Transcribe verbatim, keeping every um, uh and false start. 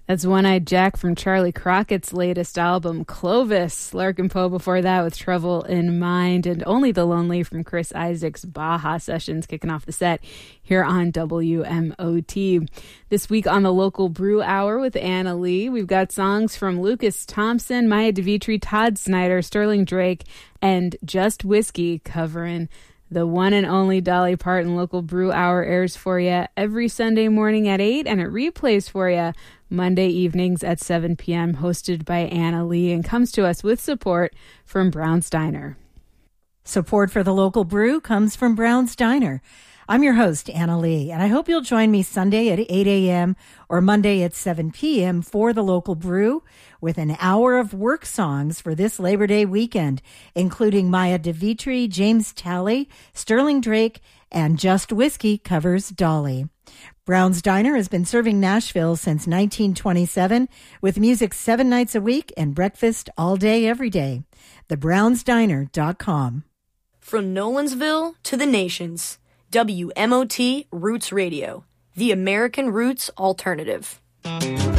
That's One-Eyed Jack from Charlie Crockett's latest album, Clovis. Larkin Poe before that with Trouble in Mind, and Only the Lonely from Chris Isaak's Baja Sessions kicking off the set here on W M O T. This week on the Local Brew Hour with Anna Lee, we've got songs from Lucas Thompson, Maya DeVitri, Todd Snyder, Sterling Drake, and Just Whiskey covering the one and only Dolly Parton. Local Brew Hour airs for you every Sunday morning at eight, and it replays for you Monday evenings at seven p.m., hosted by Anna Lee, and comes to us with support from Brown's Diner. Support for the Local Brew comes from Brown's Diner. I'm your host, Anna Lee, and I hope you'll join me Sunday at eight a.m. or Monday at seven p.m. for the Local Brew with an hour of work songs for this Labor Day weekend, including Maya DeVitri, James Talley, Sterling Drake, and Just Whiskey covers Dolly. Brown's Diner has been serving Nashville since nineteen twenty-seven with music seven nights a week and breakfast all day, every day. the browns diner dot com. From Nolensville to the nations, W M O T Roots Radio, the American Roots Alternative.